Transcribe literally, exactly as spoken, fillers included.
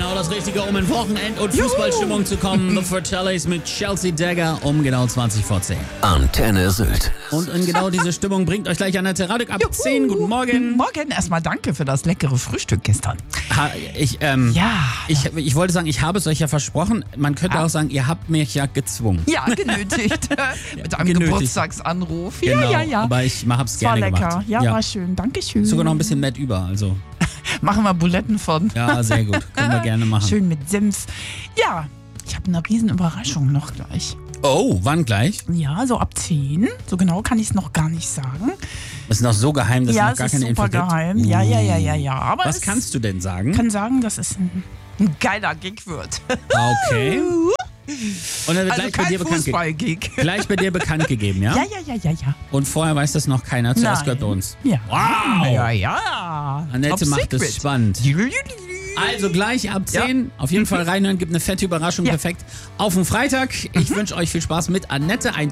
genau das Richtige, um in Wochenend- und Fußballstimmung zu kommen. The Fratellis mit Chelsea Dagger um genau zwanzig vor zehn. Antenne Sylt. Und in genau diese Stimmung bringt euch gleich Annette Radek ab zehn. Guten Morgen. Guten Morgen. Erstmal danke für das leckere Frühstück gestern. Ha, ich, ähm, Ja. ich, ich wollte sagen, ich habe es euch ja versprochen. Man könnte Ah. auch sagen, ihr habt mich ja gezwungen. Ja, genötigt. Mit einem genötigt. Geburtstagsanruf. Genau, Ja, ja, ja. aber ich habe es Es war gerne lecker. gemacht. Ja, war schön. Dankeschön. Sogar noch ein bisschen Matt über, also Machen wir Buletten von. ja, sehr gut. Können wir gerne machen. Schön mit Senf. Ja, ich habe eine riesen Überraschung noch gleich. Oh, wann gleich? Ja, so ab zehn. So genau kann ich es noch gar nicht sagen. Das ist noch so geheim, dass es ja, noch es gar ist keine super Info gibt. geheim. Ja, ja, ja, ja, ja. Aber Was es kannst du denn sagen? kann sagen, dass es ein, ein geiler Gig wird. Okay. Und dann wird Also gleich, bei kein dir bekannt ge- Fußball-Gig. gleich bei dir bekannt gegeben, ja? Ja, ja, ja, ja, ja. Und vorher weiß das noch keiner. Zuerst Nein. gehört bei uns. Ja. Wow. Ja, ja. Annette Top macht es secret. spannend. Also gleich ab zehn. Auf jeden Fall reinhören, gibt eine fette Überraschung. Ja. Perfekt. Auf den Freitag. Ich wünsche euch viel Spaß mit Annette. Ein